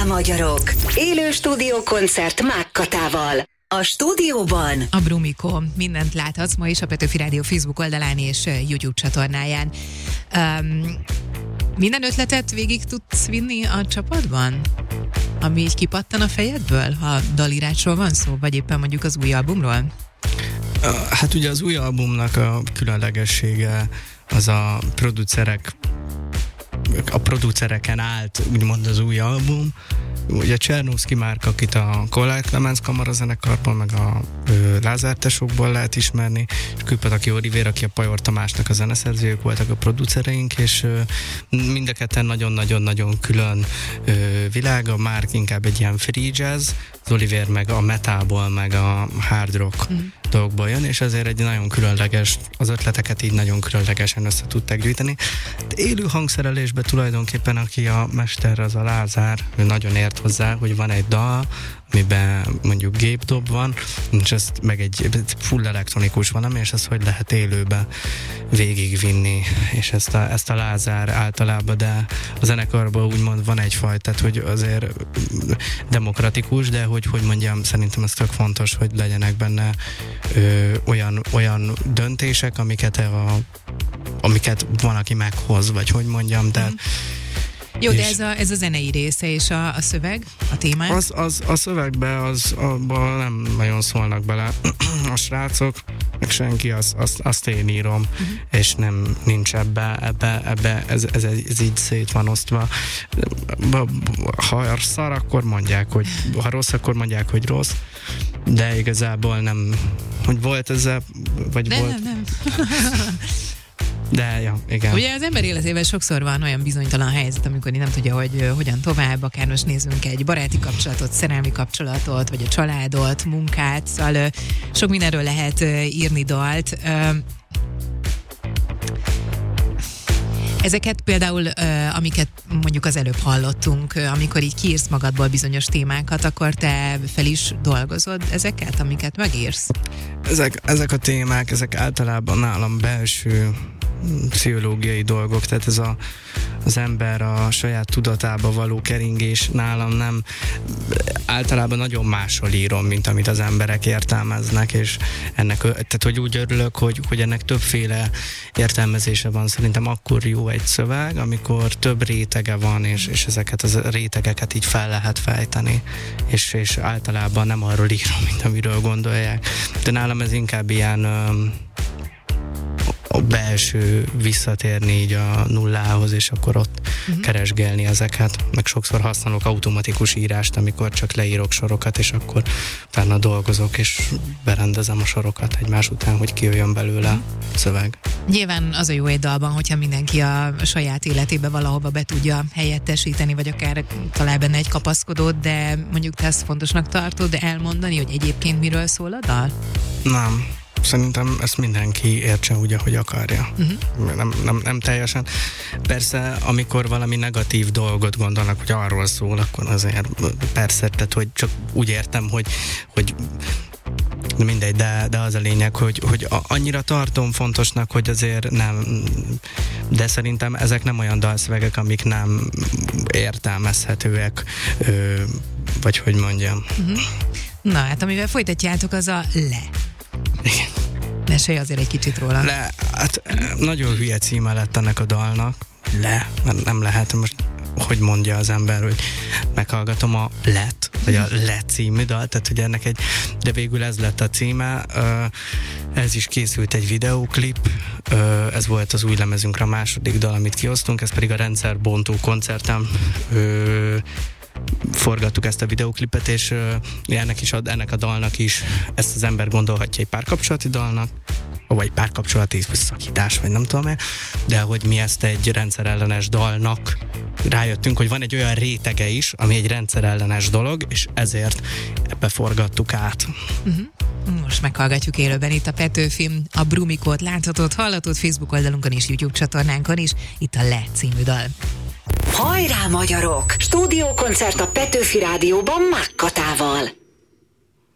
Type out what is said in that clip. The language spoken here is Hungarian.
magyarok! Élő stúdiókoncert Mákkatával. A stúdióban a Brumikó. Mindent láthatsz ma is a Petőfi Rádió Facebook oldalán és YouTube csatornáján. Minden ötletet végig tudsz vinni a csapatban? Ami így kipattan a fejedből, ha dalírásról van szó, vagy éppen mondjuk az új albumról? Hát ugye az új albumnak a különlegessége az a producereken állt, úgymond az új album. Ugye Csernowski Márk, akit a Kollár Clemens kamarazenekarból, meg a Lázár tesókból lehet ismerni, és Kőpataki Olivér, aki a Pajor Tamásnak a zeneszerzőjük voltak a producereink, és mind a ketten nagyon-nagyon-nagyon külön világ. A Márk inkább egy ilyen free jazz, az Olivér meg a metalból, meg a hard rock dolgokból jön, és ezért egy nagyon különleges, az ötleteket így nagyon különlegesen össze tudták gyűjteni. De élő hangszerelésben tulajdonképpen, aki a mester, az a Lázár, ő nagyon ért hozzá, hogy van egy dal, amiben mondjuk gépdob van, és ezt meg egy full elektronikus valami, és ezt hogy lehet élőben végigvinni, és ezt a Lázár általában, de a zenekarban úgymond van egyfajta, tehát hogy azért demokratikus, de hogy mondjam, szerintem ez tök fontos, hogy legyenek benne olyan döntések, amiket van, aki meghoz, vagy hogy mondjam, de jó, de ez a zenei része és a szöveg, a témák? A szövegbe abban nem nagyon szólnak bele a srácok, meg senki, azt én írom, és nincs ebbe ez így szét van osztva. Ha szar, akkor mondják, hogy ha rossz, akkor mondják, hogy rossz, de igazából nem, hogy volt ezzel, vagy de volt... Nem. De, ja, igen. Ugye az ember életében sokszor van olyan bizonytalan helyzet, amikor nem tudja, hogy hogyan tovább, akár most nézzünk egy baráti kapcsolatot, szerelmi kapcsolatot, vagy a családot, munkát, szóval sok mindenről lehet írni dalt. Ezeket például, amiket mondjuk az előbb hallottunk, amikor így kiírsz magadból bizonyos témákat, akkor te fel is dolgozod ezeket, amiket megírsz? Ezek a témák, ezek általában nálam belső pszichológiai dolgok, tehát ez az ember a saját tudatába való keringés nálam nem, általában nagyon máshol írom, mint amit az emberek értelmeznek, és tehát hogy úgy örülök, hogy ennek többféle értelmezése van. Szerintem akkor jó egy szöveg, amikor több rétege van, és ezeket a rétegeket így fel lehet fejteni, és általában nem arról írom, mint amiről gondolják. De nálam ez inkább ilyen a belső visszatérni így a nullához, és akkor ott keresgélni ezeket. Meg sokszor használok automatikus írást, amikor csak leírok sorokat, és akkor utána dolgozok, és berendezem a sorokat egymás után, hogy kijöjjön belőle a szöveg. Nyilván az a jó egy dalban, hogyha mindenki a saját életébe valahova be tudja helyettesíteni, vagy akár talál benne egy kapaszkodót, de mondjuk te ezt fontosnak tartod elmondani, hogy egyébként miről szól a dal? Nem. Szerintem ezt mindenki értse úgy, ahogy akarja. Nem teljesen. Persze, amikor valami negatív dolgot gondolnak, hogy arról szól, akkor azért persze, tehát hogy csak úgy értem, hogy mindegy, de az a lényeg, hogy annyira tartom fontosnak, hogy azért nem, de szerintem ezek nem olyan dalszövegek, amik nem értelmezhetőek, vagy hogy mondjam. Na hát, amivel folytatjátok, az a Le. Igen. Mesélj azért egy kicsit róla. Le, hát nagyon hülye címe lett ennek a dalnak. Le, nem lehet most, hogy mondja az ember, hogy meghallgatom a Let, vagy a Le című dal, tehát hogy ennek de végül ez lett a címe. Ez is készült egy videóklip, ez volt az új lemezünkre a második dal, amit kiosztunk, ez pedig a Rendszerbontó koncerten forgattuk ezt a videóklipet, és ennek a dalnak is ezt az ember gondolhatja egy párkapcsolati dalnak, vagy párkapcsolati szakítás, vagy nem tudom, de hogy mi ezt egy rendszerellenes dalnak rájöttünk, hogy van egy olyan rétege is, ami egy rendszerellenes dolog, és ezért ebbe forgattuk át. Most meghallgatjuk élőben itt a Petőfin, a Brumikót láthatod, hallhatod Facebook oldalunkon és YouTube csatornánkon is, itt a Le című dal. Hajrá magyarok! Stúdiókoncert a Petőfi Rádióban Mákkatával.